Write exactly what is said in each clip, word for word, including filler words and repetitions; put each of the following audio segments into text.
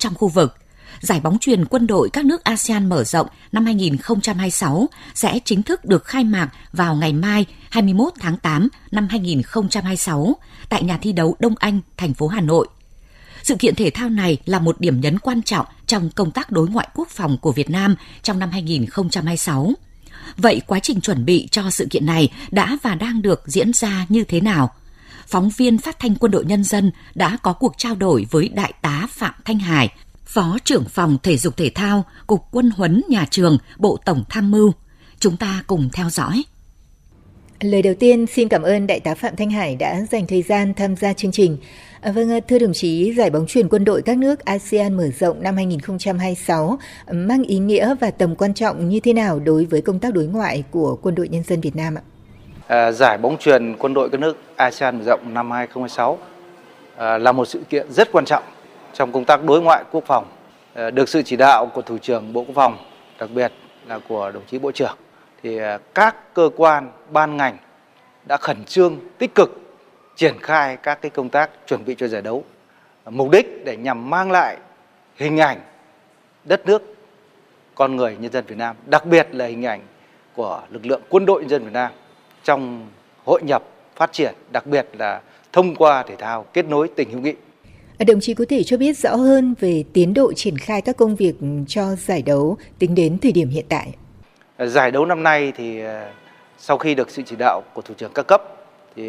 trong khu vực. Giải bóng chuyền quân đội các nước a sê an mở rộng năm hai nghìn không trăm hai mươi sáu sẽ chính thức được khai mạc vào ngày mai hai mươi mốt tháng tám năm hai nghìn không trăm hai mươi sáu tại nhà thi đấu Đông Anh, thành phố Hà Nội. Sự kiện thể thao này là một điểm nhấn quan trọng trong công tác đối ngoại quốc phòng của Việt Nam trong năm hai nghìn không trăm hai mươi sáu. Vậy quá trình chuẩn bị cho sự kiện này đã và đang được diễn ra như thế nào? Phóng viên Phát thanh Quân đội Nhân dân đã có cuộc trao đổi với Đại tá Phạm Thanh Hải, Phó trưởng phòng Thể dục Thể thao, Cục Quân huấn Nhà trường, Bộ Tổng Tham mưu. Chúng ta cùng theo dõi. Lời đầu tiên xin cảm ơn Đại tá Phạm Thanh Hải đã dành thời gian tham gia chương trình. À, vâng, thưa đồng chí, giải bóng chuyền quân đội các nước a sê an mở rộng năm hai nghìn không trăm hai mươi sáu mang ý nghĩa và tầm quan trọng như thế nào đối với công tác đối ngoại của Quân đội Nhân dân Việt Nam ạ? À, giải bóng chuyền quân đội các nước a sê an mở rộng năm hai nghìn không trăm hai mươi sáu à, là một sự kiện rất quan trọng trong công tác đối ngoại quốc phòng, à, được sự chỉ đạo của Thủ trưởng Bộ Quốc phòng, đặc biệt là của đồng chí Bộ trưởng. Thì à, các cơ quan, ban ngành đã khẩn trương, tích cực triển khai các cái công tác chuẩn bị cho giải đấu, mục đích để nhằm mang lại hình ảnh đất nước, con người nhân dân Việt Nam, đặc biệt là hình ảnh của lực lượng quân đội nhân dân Việt Nam trong hội nhập, phát triển, đặc biệt là thông qua thể thao kết nối tình hữu nghị. Đồng chí có thể cho biết rõ hơn về tiến độ triển khai các công việc cho giải đấu tính đến thời điểm hiện tại? Giải đấu năm nay thì sau khi được sự chỉ đạo của Thủ trưởng các cấp thì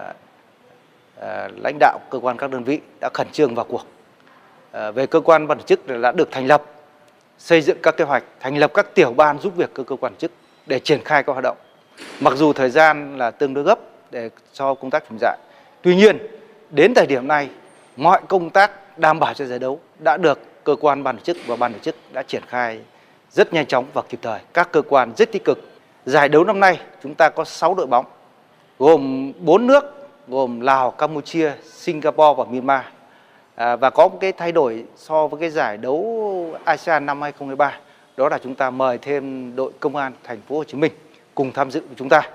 lãnh đạo cơ quan các đơn vị đã khẩn trương vào cuộc. Về cơ quan ban tổ chức đã được thành lập, xây dựng các kế hoạch, thành lập các tiểu ban giúp việc cơ cơ quan tổ chức để triển khai các hoạt động. Mặc dù thời gian là tương đối gấp để cho công tác chuẩn bị giải, tuy nhiên đến thời điểm này mọi công tác đảm bảo cho giải đấu đã được cơ quan ban tổ chức và ban tổ chức đã triển khai rất nhanh chóng và kịp thời. Các cơ quan rất tích cực. Giải đấu năm nay chúng ta có sáu đội bóng gồm bốn nước, gồm Lào, Campuchia, Singapore và Myanmar. À, và có một cái thay đổi so với cái giải đấu a sê an năm hai nghìn không trăm hai mươi ba, đó là chúng ta mời thêm đội công an thành phố Hồ Chí Minh cùng tham dự với chúng ta.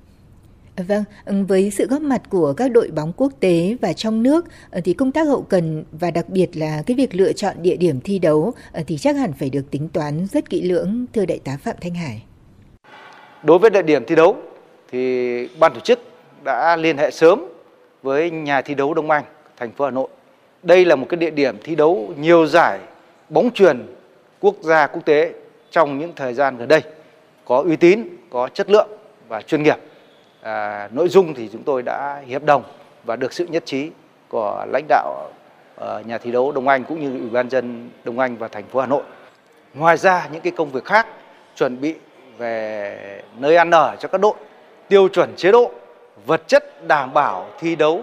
Vâng, với sự góp mặt của các đội bóng quốc tế và trong nước thì công tác hậu cần và đặc biệt là cái việc lựa chọn địa điểm thi đấu thì chắc hẳn phải được tính toán rất kỹ lưỡng, thưa Đại tá Phạm Thanh Hải. Đối với địa điểm thi đấu thì ban tổ chức đã liên hệ sớm với nhà thi đấu Đông Anh, thành phố Hà Nội. Đây là một cái địa điểm thi đấu nhiều giải bóng chuyền quốc gia quốc tế trong những thời gian gần đây, có uy tín, có chất lượng và chuyên nghiệp. À, nội dung thì chúng tôi đã hiệp đồng và được sự nhất trí của lãnh đạo uh, nhà thi đấu Đông Anh cũng như Ủy ban nhân dân Đông Anh và thành phố Hà Nội. Ngoài ra những cái công việc khác, chuẩn bị về nơi ăn ở cho các đội, tiêu chuẩn chế độ, vật chất đảm bảo thi đấu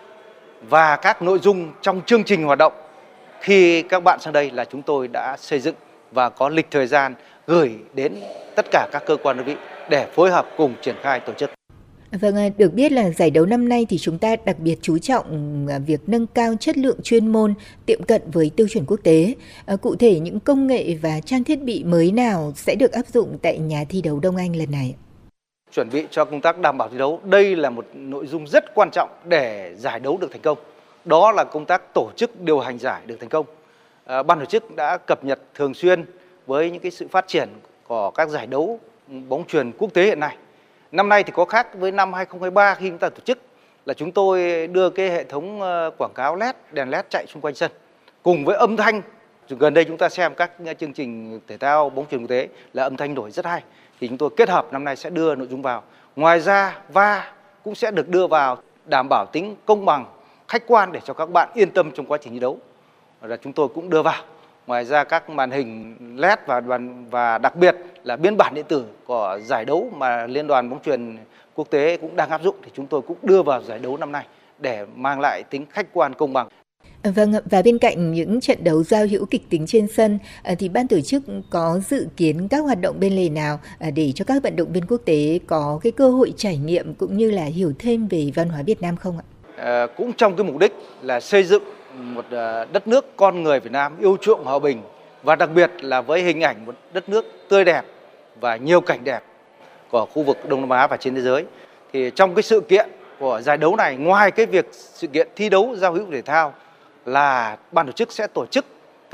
và các nội dung trong chương trình hoạt động khi các bạn sang đây là chúng tôi đã xây dựng và có lịch thời gian gửi đến tất cả các cơ quan đơn vị để phối hợp cùng triển khai tổ chức. Vâng, được biết là giải đấu năm nay thì chúng ta đặc biệt chú trọng việc nâng cao chất lượng chuyên môn, tiệm cận với tiêu chuẩn quốc tế. Cụ thể những công nghệ và trang thiết bị mới nào sẽ được áp dụng tại nhà thi đấu Đông Anh lần này? Chuẩn bị cho công tác đảm bảo thi đấu, đây là một nội dung rất quan trọng để giải đấu được thành công. Đó là công tác tổ chức điều hành giải được thành công. À, ban tổ chức đã cập nhật thường xuyên với những cái sự phát triển của các giải đấu bóng chuyền quốc tế hiện nay. Năm nay thì có khác với năm hai nghìn không trăm hai mươi ba khi chúng ta tổ chức là chúng tôi đưa cái hệ thống quảng cáo led, đèn led chạy xung quanh sân cùng với âm thanh. Gần đây chúng ta xem các chương trình thể thao bóng chuyền quốc tế là âm thanh đổi rất hay. Thì chúng tôi kết hợp năm nay sẽ đưa nội dung vào. Ngoài ra va cũng sẽ được đưa vào đảm bảo tính công bằng, khách quan để cho các bạn yên tâm trong quá trình thi đấu. Là chúng tôi cũng đưa vào. Ngoài ra các màn hình led và và đặc biệt là biên bản điện tử của giải đấu mà Liên đoàn bóng chuyền quốc tế cũng đang áp dụng thì chúng tôi cũng đưa vào giải đấu năm nay để mang lại tính khách quan công bằng. Vâng, và bên cạnh những trận đấu giao hữu kịch tính trên sân thì ban tổ chức có dự kiến các hoạt động bên lề nào để cho các vận động viên quốc tế có cái cơ hội trải nghiệm cũng như là hiểu thêm về văn hóa Việt Nam không ạ? À, cũng trong cái mục đích là xây dựng một đất nước con người Việt Nam yêu chuộng hòa bình và đặc biệt là với hình ảnh một đất nước tươi đẹp và nhiều cảnh đẹp của khu vực Đông Nam Á và trên thế giới. Thì trong cái sự kiện của giải đấu này, ngoài cái việc sự kiện thi đấu giao hữu thể thao là ban tổ chức sẽ tổ chức